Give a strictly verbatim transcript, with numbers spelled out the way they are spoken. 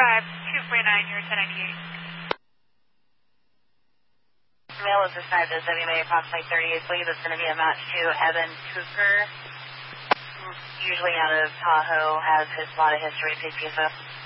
five two four nine, you're ten ninety-eight. Male is described as W M A approximately thirty-eight. Believe it's going to be a match to Evan Cooper. Usually out of Tahoe, has his lot of history, P P S O.